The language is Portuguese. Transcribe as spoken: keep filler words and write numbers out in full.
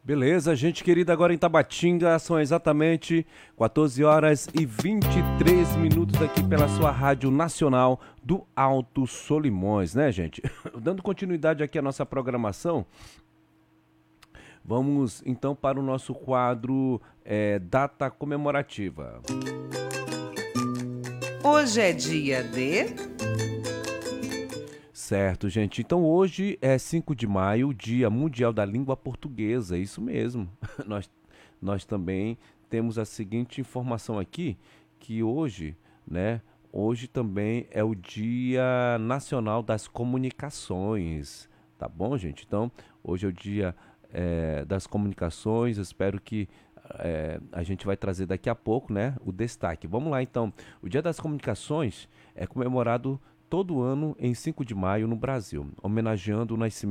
Beleza, gente querida, agora em Tabatinga são exatamente quatorze horas e vinte e três minutos aqui pela sua Rádio Nacional do Alto Solimões, né, gente? Dando continuidade aqui à nossa programação, vamos então para o nosso quadro é, Data Comemorativa. Hoje é dia de... Certo, gente. Então hoje é cinco de maio, Dia Mundial da Língua Portuguesa, isso mesmo. Nós, nós também temos a seguinte informação aqui, que hoje, né, hoje também é o Dia Nacional das Comunicações, tá bom, gente? Então, hoje é o Dia eh, das Comunicações, espero que eh, a gente vai trazer daqui a pouco, né, o destaque. Vamos lá, então. O Dia das Comunicações é comemorado todo ano em cinco de maio no Brasil, homenageando o nascimento